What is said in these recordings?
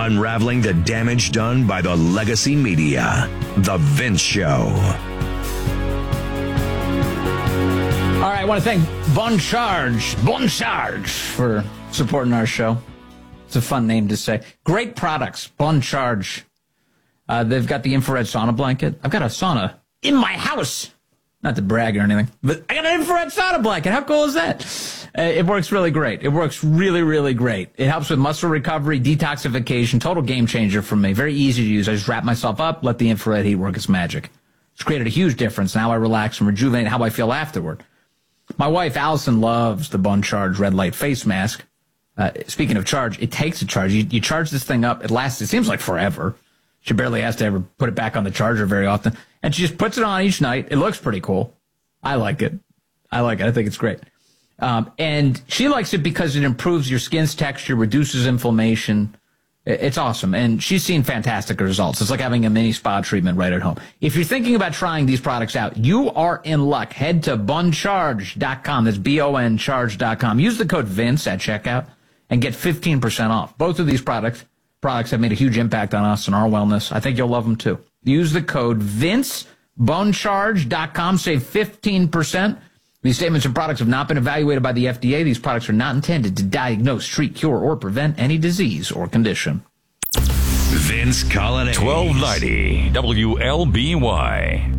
unraveling the damage done by the legacy media. The Vince Show. All right, I want to thank Bon Charge for supporting our show. It's a fun name to say. Great products, Bon Charge. They've got the infrared sauna blanket. I've got a sauna in my house. Not to brag or anything, but I got an infrared sauna blanket. How cool is that? It works really great. It works really, really great. It helps with muscle recovery, detoxification, total game changer for me. Very easy to use. I just wrap myself up, let the infrared heat work its magic. It's created a huge difference. Now I relax and rejuvenate how I feel afterward. My wife, Allison, loves the Bon Charge red light face mask. Speaking of charge, it takes a charge. You charge this thing up. It lasts, it seems like forever. She barely has to ever put it back on the charger very often. And she just puts it on each night. It looks pretty cool. I like it. I think it's great. And she likes it because it improves your skin's texture, reduces inflammation. It's awesome. And she's seen fantastic results. It's like having a mini spa treatment right at home. If you're thinking about trying these products out, you are in luck. Head to boncharge.com. That's BON charge.com. Use the code Vince at checkout and get 15% off. Both of these products have made a huge impact on us and our wellness. I think you'll love them too. Use the code Vince, boncharge.com, save 15%. These statements and products have not been evaluated by the FDA. These products are not intended to diagnose, treat, cure, or prevent any disease or condition. Vince Coglianese. 1290 WLBY.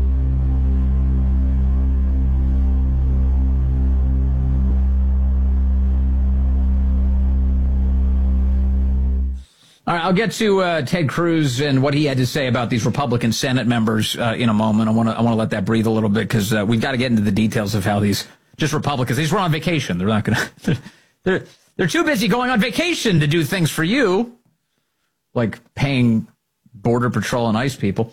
All right, I'll get to Ted Cruz and what he had to say about these Republican Senate members in a moment. I want to let that breathe a little bit because we've got to get into the details of how these just Republicans. These were on vacation. They're not going to. They're too busy going on vacation to do things for you, like paying Border Patrol and ICE people.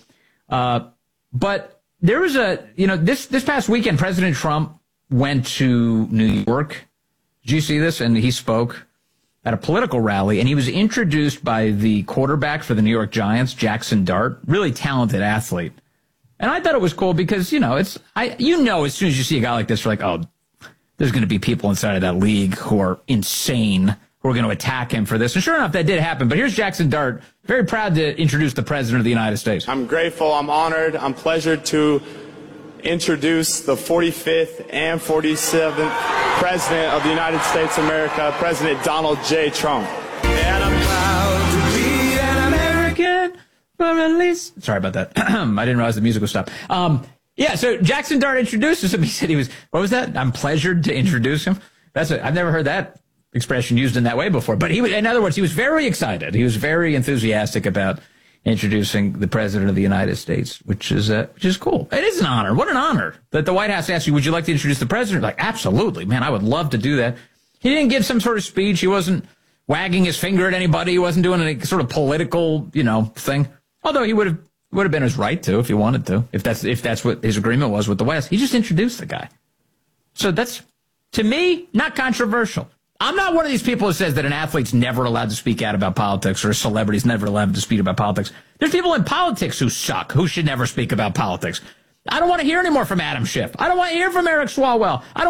But there was this past weekend, President Trump went to New York. Did you see this? And he spoke at a political rally, and he was introduced by the quarterback for the New York Giants, Jackson Dart, really talented athlete. And I thought it was cool because, as soon as you see a guy like this, you're like, oh, there's going to be people inside of that league who are insane, who are going to attack him for this. And sure enough, that did happen. But here's Jackson Dart, very proud to introduce the President of the United States. I'm grateful, I'm honored, I'm pleasured to introduce the 45th and 47th President of the United States of America, President Donald J. Trump. And I'm proud to be an American, but at least... Sorry about that. I didn't realize the music would stop. So Jackson Dart introduces him. He said what was that? I'm pleasured to introduce him. I've never heard that expression used in that way before. But in other words, he was very excited. He was very enthusiastic about introducing the President of the United States, which is cool. It is an honor. What an honor that the White House asked you, would you like to introduce the President? Like, absolutely, man, I would love to do that. He didn't give some sort of speech. He wasn't wagging his finger at anybody. He wasn't doing any sort of political, thing. Although he would have been his right to if he wanted to, if that's what his agreement was with the West. He just introduced the guy. So that's, to me, not controversial. I'm not one of these people who says that an athlete's never allowed to speak out about politics or a celebrity's never allowed to speak about politics. There's people in politics who suck, who should never speak about politics. I don't want to hear any more from Adam Schiff. I don't want to hear from Eric Swalwell. I don't